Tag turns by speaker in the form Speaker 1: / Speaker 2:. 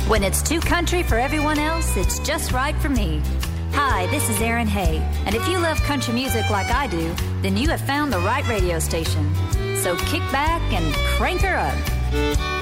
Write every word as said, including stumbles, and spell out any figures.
Speaker 1: When it's too country for everyone else, it's just right for me. Hi, this is Erin Hay, and if you love country music like I do, then you have found the right radio station. So kick back and crank her up.